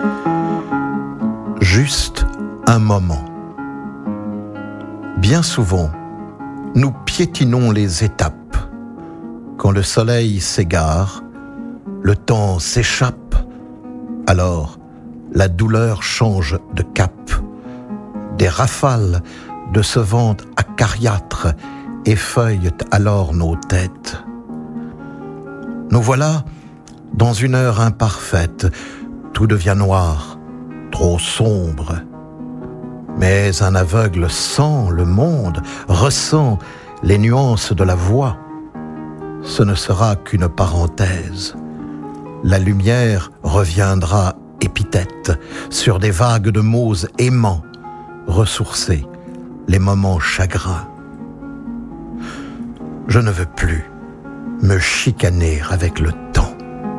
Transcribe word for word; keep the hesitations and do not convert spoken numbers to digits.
Juste un moment. Bien souvent, nous piétinons les étapes. Quand le soleil s'égare, le temps s'échappe, alors la douleur change de cap. Des rafales de ce vent acariâtre effeuillent alors nos têtes. Nous voilà dans une heure imparfaite, tout devient noir, trop sombre. Mais un aveugle sent le monde, ressent les nuances de la voix. Ce ne sera qu'une parenthèse. La lumière reviendra épithète sur des vagues de mots aimants, ressourcer les moments chagrins. Je ne veux plus me chicaner avec le temps.